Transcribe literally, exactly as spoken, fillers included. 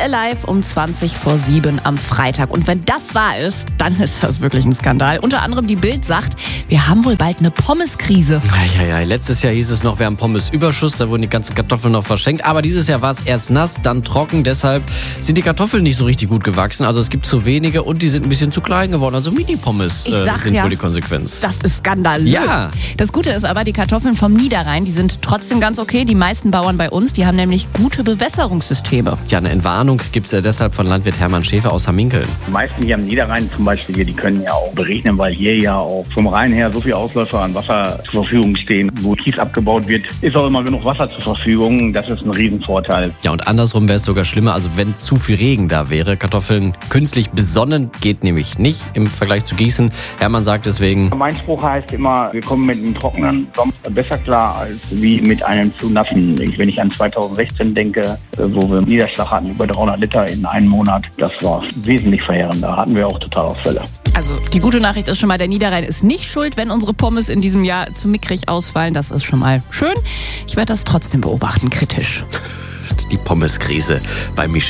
Alive um zwanzig vor sieben am Freitag. Und wenn das wahr ist, dann ist das wirklich ein Skandal. Unter anderem die Bild sagt, wir haben wohl bald eine Pommeskrise. Ja, ja, ja. Letztes Jahr hieß es noch, wir haben Pommesüberschuss, da wurden die ganzen Kartoffeln noch verschenkt. Aber dieses Jahr war es erst nass, dann trocken. Deshalb sind die Kartoffeln nicht so richtig gut gewachsen. Also es gibt zu wenige und die sind ein bisschen zu klein geworden. Also Mini-Pommes äh, sind ja, wohl die Konsequenz. Das ist skandalös. Ja. Das Gute ist aber, die Kartoffeln vom Niederrhein, die sind trotzdem ganz okay. Die meisten Bauern bei uns, die haben nämlich gute Bewässerungssysteme. Ja, eine Entwarnung gibt es ja deshalb von Landwirt Hermann Schäfer aus Hamminkeln. Die meisten hier am Niederrhein zum Beispiel, hier, die können ja auch beregnen, weil hier ja auch vom Rhein her so viele Ausläufer an Wasser zur Verfügung stehen. Wo Kies abgebaut wird, ist auch immer genug Wasser zur Verfügung. Das ist ein Riesenvorteil. Ja, und andersrum wäre es sogar schlimmer, also wenn zu viel Regen da wäre. Kartoffeln künstlich besonnen geht nämlich nicht im Vergleich zu Gießen. Hermann sagt deswegen: Mein Spruch heißt immer, wir kommen mit einem trockenen Sommer besser klar als wie mit einem zu nassen. Wenn ich an zweitausendsechzehn denke, wo wir einen Niederschlag hatten über dreihundert Liter in einem Monat, das war wesentlich verheerend. Da hatten wir auch Totalausfälle. Also die gute Nachricht ist schon mal, der Niederrhein ist nicht schuld, wenn unsere Pommes in diesem Jahr zu mickrig ausfallen. Das ist schon mal schön. Ich werde das trotzdem beobachten, kritisch. Die Pommeskrise bei Michel.